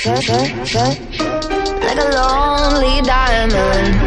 like a lonely diamond.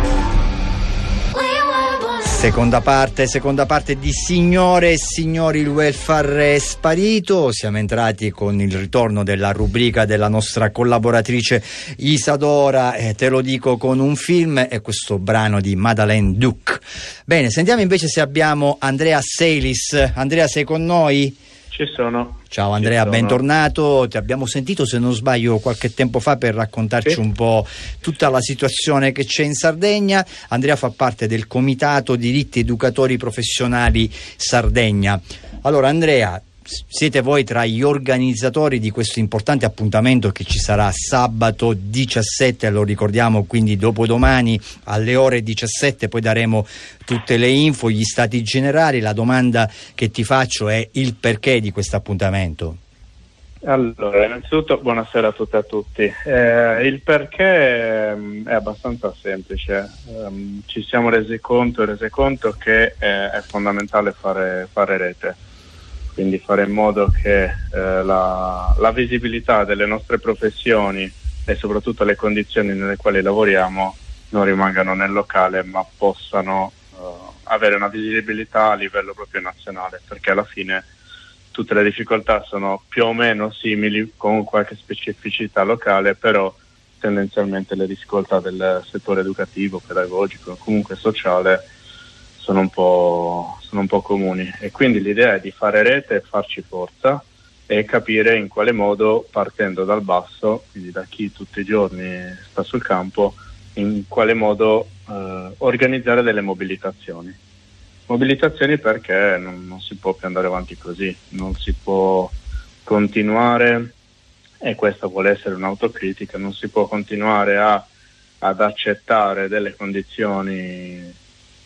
Seconda parte di Signore e Signori, il welfare è sparito. Siamo entrati con il ritorno della rubrica della nostra collaboratrice Isadora, te lo dico con un film, e questo brano di Madeleine Duke. Bene, sentiamo invece se abbiamo Andrea Seilis. Andrea, sei con noi? Ci sono. Ciao Andrea, bentornato. Ti abbiamo sentito, se non sbaglio, qualche tempo fa per raccontarci un po' tutta la situazione che c'è in Sardegna. Andrea fa parte del Comitato Diritti Educatori Professionali Sardegna. Allora Andrea, siete voi tra gli organizzatori di questo importante appuntamento che ci sarà sabato 17, lo ricordiamo, quindi dopodomani alle ore 17, poi daremo tutte le info, gli stati generali. La domanda che ti faccio è il perché di questo appuntamento. Allora, innanzitutto buonasera a tutte e a tutti. Il perché è abbastanza semplice. Ci siamo resi conto che è fondamentale fare rete. Quindi fare in modo che la visibilità delle nostre professioni e soprattutto le condizioni nelle quali lavoriamo non rimangano nel locale, ma possano avere una visibilità a livello proprio nazionale, perché alla fine tutte le difficoltà sono più o meno simili, con qualche specificità locale, però tendenzialmente le difficoltà del settore educativo, pedagogico, comunque sociale sono un po' comuni, e quindi l'idea è di fare rete e farci forza e capire in quale modo, partendo dal basso, quindi da chi tutti i giorni sta sul campo, in quale modo organizzare delle mobilitazioni perché non si può più andare avanti così, non si può continuare, e questa vuole essere un'autocritica, non si può continuare ad accettare delle condizioni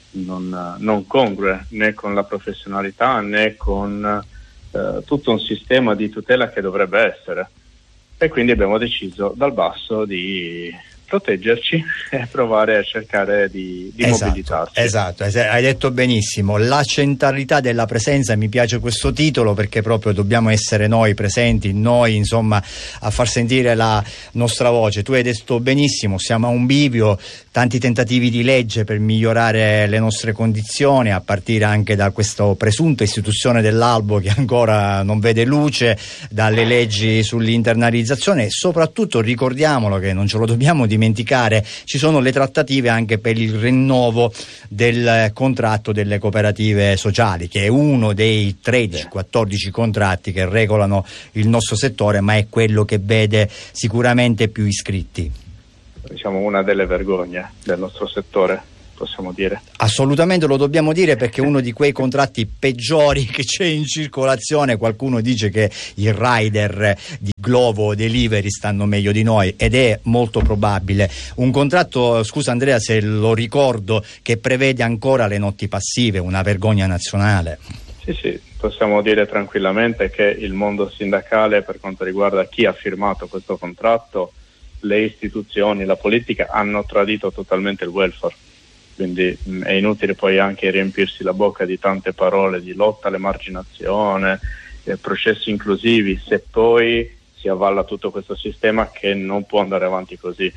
non congrue né con la professionalità né con tutto un sistema di tutela che dovrebbe essere, e quindi abbiamo deciso dal basso di proteggerci e provare a cercare di mobilitarci. Esatto, hai detto benissimo, la centralità della presenza. Mi piace questo titolo perché proprio dobbiamo essere noi presenti, noi insomma a far sentire la nostra voce. Tu hai detto benissimo, siamo a un bivio, tanti tentativi di legge per migliorare le nostre condizioni, a partire anche da questa presunta istituzione dell'albo che ancora non vede luce, dalle leggi sull'internalizzazione, e soprattutto ricordiamolo, che non ce lo dobbiamo dimenticare, ci sono le trattative anche per il rinnovo del contratto delle cooperative sociali, che è uno dei 13-14 contratti che regolano il nostro settore, ma è quello che vede sicuramente più iscritti. Diciamo una delle vergogne del nostro settore, possiamo dire. Assolutamente, lo dobbiamo dire, perché è uno di quei contratti peggiori che c'è in circolazione. Qualcuno dice che i rider di Glovo Delivery stanno meglio di noi, ed è molto probabile. Un contratto, scusa Andrea se lo ricordo, che prevede ancora le notti passive, una vergogna nazionale. Sì, possiamo dire tranquillamente che il mondo sindacale, per quanto riguarda chi ha firmato questo contratto, le istituzioni, la politica hanno tradito totalmente il welfare. Quindi è inutile poi anche riempirsi la bocca di tante parole di lotta all'emarginazione, processi inclusivi, se poi si avvalla tutto questo sistema che non può andare avanti così.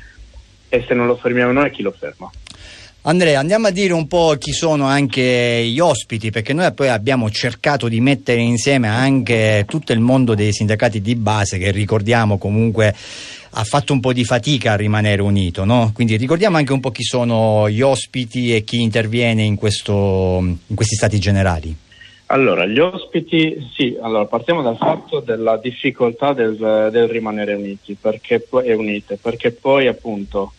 E se non lo fermiamo noi, chi lo ferma? Andrea, andiamo a dire un po' chi sono anche gli ospiti, perché noi poi abbiamo cercato di mettere insieme anche tutto il mondo dei sindacati di base, che ricordiamo comunque ha fatto un po' di fatica a rimanere unito, no? Quindi ricordiamo anche un po' chi sono gli ospiti e chi interviene in questi stati generali. Allora, gli ospiti, sì, allora partiamo dal fatto della difficoltà del rimanere uniti, perché poi appunto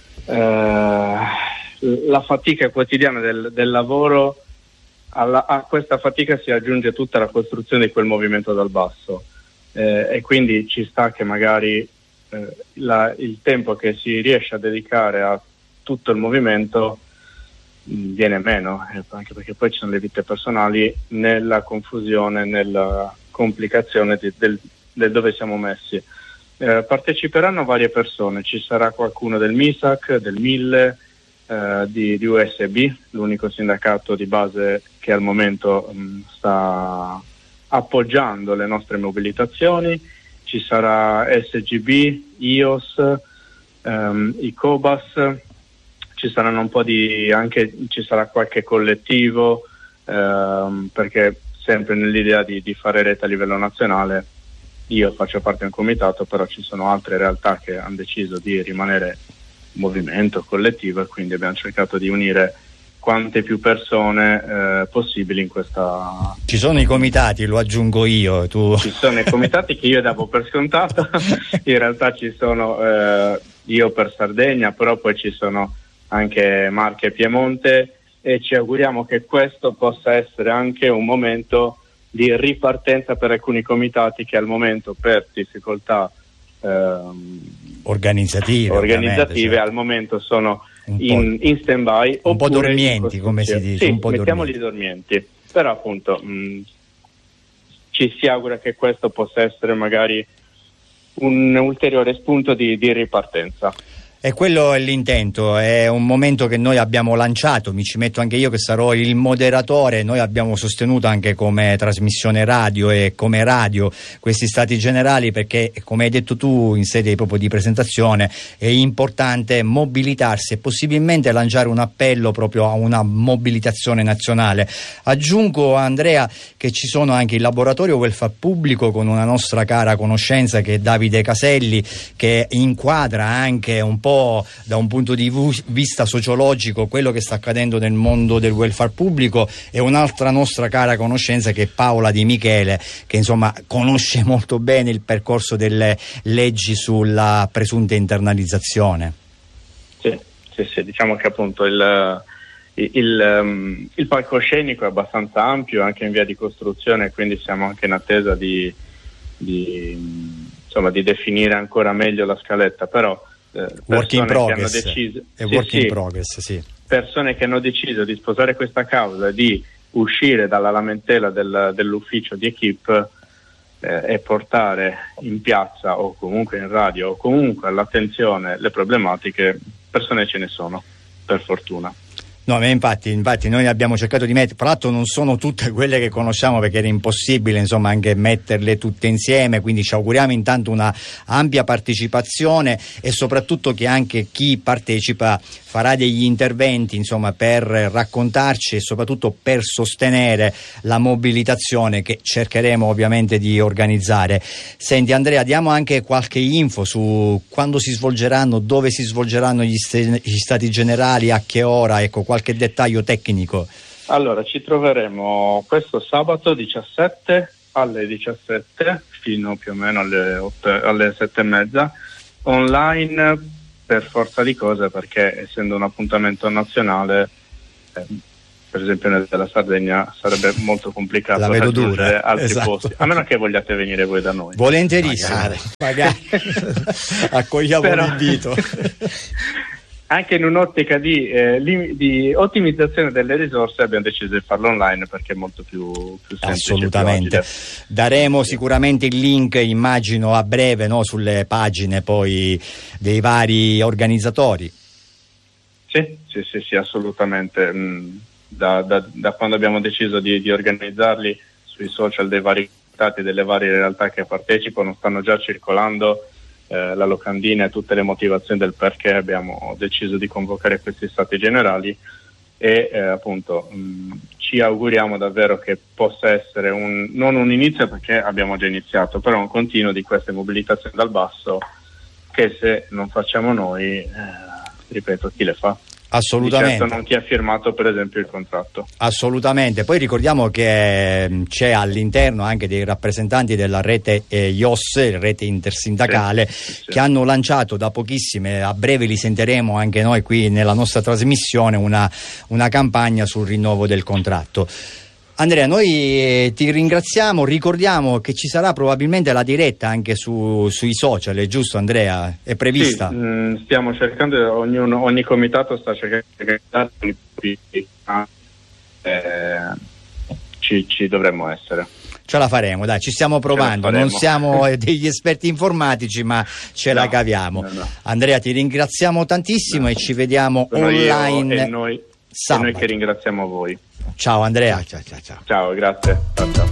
la fatica quotidiana del lavoro, a questa fatica si aggiunge tutta la costruzione di quel movimento dal basso, e quindi ci sta che magari il tempo che si riesce a dedicare a tutto il movimento viene meno, anche perché poi ci sono le vite personali nella confusione, nella complicazione del dove siamo messi. Parteciperanno varie persone, ci sarà qualcuno del MISAC, del Mille, di USB, l'unico sindacato di base che al momento sta appoggiando le nostre mobilitazioni. ci sarà SGB, IOS, i Cobas, ci saranno un po' ci sarà qualche collettivo, perché sempre nell'idea di fare rete a livello nazionale. Io faccio parte di un comitato, però ci sono altre realtà che hanno deciso di rimanere movimento collettivo, e quindi abbiamo cercato di unire quante più persone possibili in questa... Ci sono i comitati, lo aggiungo io. Ci sono i comitati che io davo per scontato, in realtà ci sono io per Sardegna, però poi ci sono anche Marche e Piemonte, e ci auguriamo che questo possa essere anche un momento di ripartenza per alcuni comitati che al momento per difficoltà organizzative certo. Al momento sono in stand-by, un po' dormienti, come si dice. Sì, un po' mettiamoli dormienti, però appunto ci si augura che questo possa essere magari un ulteriore spunto di ripartenza. E quello è l'intento, è un momento che noi abbiamo lanciato, mi ci metto anche io che sarò il moderatore. Noi abbiamo sostenuto anche come trasmissione radio e come radio questi stati generali, perché come hai detto tu in sede proprio di presentazione è importante mobilitarsi e possibilmente lanciare un appello proprio a una mobilitazione nazionale. Aggiungo, Andrea, che ci sono anche il laboratorio welfare pubblico con una nostra cara conoscenza che è Davide Caselli, che inquadra anche un po' da un punto di vista sociologico quello che sta accadendo nel mondo del welfare pubblico, e un'altra nostra cara conoscenza che è Paola Di Michele, che insomma conosce molto bene il percorso delle leggi sulla presunta internalizzazione. Sì, diciamo che appunto il palcoscenico è abbastanza ampio, anche in via di costruzione, quindi siamo anche in attesa di definire ancora meglio la scaletta, però work in progress, persone che hanno deciso di sposare questa causa, di uscire dalla lamentela dell'ufficio di Equip e portare in piazza o comunque in radio o comunque all'attenzione le problematiche, persone ce ne sono, per fortuna. No, ma infatti noi abbiamo cercato di mettere, tra l'altro non sono tutte quelle che conosciamo perché era impossibile insomma anche metterle tutte insieme, quindi ci auguriamo intanto una ampia partecipazione e soprattutto che anche chi partecipa farà degli interventi insomma per raccontarci e soprattutto per sostenere la mobilitazione che cercheremo ovviamente di organizzare. Senti Andrea, diamo anche qualche info su quando si svolgeranno, dove si svolgeranno gli stati generali, a che ora, ecco qualche dettaglio tecnico. Allora, ci troveremo questo sabato 17 alle 17 fino più o meno alle 7:30 online, per forza di cose, perché essendo un appuntamento nazionale, per esempio nella Sardegna sarebbe molto complicato raggiungere altri posti, a meno che vogliate venire voi da noi. Volentierissimo, magari. Accogliamo l'invito. Anche in un'ottica di ottimizzazione delle risorse abbiamo deciso di farlo online perché è molto più semplice. Assolutamente. Più daremo sicuramente il link, immagino a breve, no, sulle pagine poi dei vari organizzatori. Sì, assolutamente. Da quando abbiamo deciso di organizzarli sui social dei vari stati, delle varie realtà che partecipano, stanno già circolando la locandina e tutte le motivazioni del perché abbiamo deciso di convocare questi stati generali, e appunto ci auguriamo davvero che possa essere non un inizio, perché abbiamo già iniziato, però un continuo di queste mobilitazioni dal basso che se non facciamo noi, ripeto, chi le fa? Assolutamente. Di certo non chi ha firmato per esempio il contratto. Assolutamente. Poi ricordiamo che c'è all'interno anche dei rappresentanti della rete IOS, rete intersindacale, sì. Che hanno lanciato da pochissime, a breve li sentiremo anche noi qui nella nostra trasmissione, una campagna sul rinnovo del contratto. Andrea, noi ti ringraziamo, ricordiamo che ci sarà probabilmente la diretta anche sui social, è giusto Andrea? È prevista? Sì, stiamo cercando, ogni comitato sta cercando ci dovremmo essere. Ce la faremo, dai, ci stiamo provando, non siamo degli esperti informatici, ma la caviamo. No. Andrea, ti ringraziamo tantissimo e ci vediamo online. E noi che ringraziamo voi. Ciao Andrea. Ciao, grazie. Ciao.